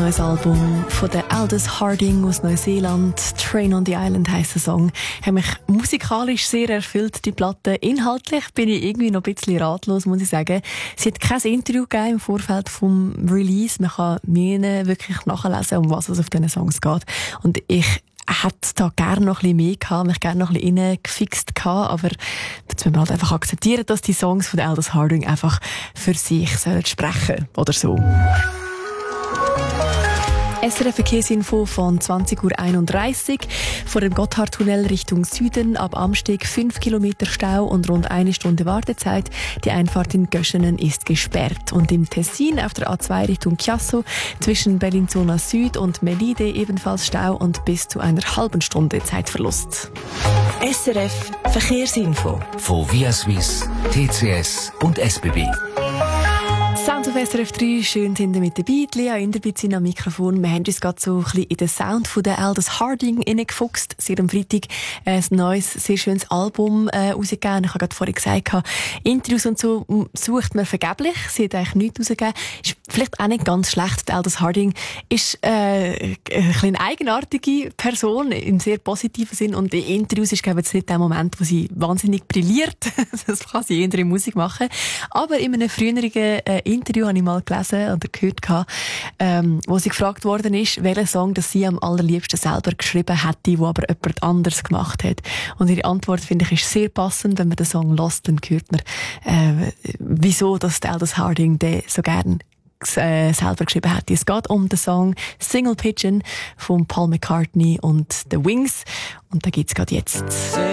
neues Album von der Aldous Harding aus Neuseeland. Train on the Island heisst der Song. Hat mich musikalisch sehr erfüllt, die Platte. Inhaltlich bin ich irgendwie noch ein bisschen ratlos, muss ich sagen. Sie hat kein Interview gegeben im Vorfeld vom Release. Man kann mir wirklich nachlesen, um was es auf diesen Songs geht. Und ich hätte da gerne noch ein bisschen mehr gehabt, mich gerne noch ein bisschen reingefixt gehabt, aber jetzt müssen wir halt einfach akzeptieren, dass die Songs von Aldous Harding einfach für sich sprechen oder so. SRF Verkehrsinfo von 20.31 Uhr. Vor dem Gotthardtunnel Richtung Süden ab Amsteg 5 Kilometer Stau und rund 1 Stunde Wartezeit. Die Einfahrt in Göschenen ist gesperrt. Und im Tessin auf der A2 Richtung Chiasso zwischen Bellinzona Süd und Melide ebenfalls Stau und bis zu einer halben Stunde Zeitverlust. SRF Verkehrsinfo von Via Suisse, TCS und SBB. Sound auf SRF 3, schön sind ihr mit dabei. Lea Inderbizin am Mikrofon. Wir haben uns gerade so ein bisschen in den Sound von der Aldous Harding hineingefuchst. Sie hat am Freitag ein neues, sehr schönes Album rausgegeben. Ich habe gerade vorhin gesagt, Interviews und so sucht man vergeblich. Sie hat eigentlich nichts rausgegeben. Ist vielleicht auch nicht ganz schlecht. Die Aldous Harding ist eine eigenartige Person im sehr positiven Sinn. Und in Interviews ist, glaube ich, jetzt nicht der Moment, wo sie wahnsinnig brilliert. Das kann sie eher in Musik machen. Aber in einem früheren Interview habe ich mal gelesen oder gehört, wo sie gefragt worden ist, welchen Song das sie am allerliebsten selber geschrieben hätte, wo aber jemand anders gemacht hat. Und ihre Antwort, finde ich, ist sehr passend. Wenn man den Song hört, dann hört man, wieso dass Aldous Harding den so gern selber geschrieben hat. Es geht um den Song Single Pigeon von Paul McCartney und The Wings. Und da gibt's gerade jetzt.